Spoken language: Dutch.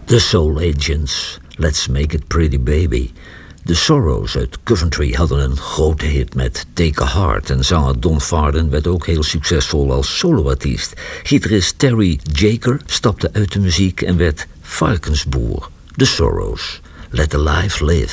The Soul Agents, Let's Make It Pretty Baby. The Sorrows uit Coventry hadden een grote hit met Take a Heart en zanger Don Farden werd ook heel succesvol als soloartiest. Gitarist Terry Jaker stapte uit de muziek en werd varkensboer. The Sorrows, Let the Life Live.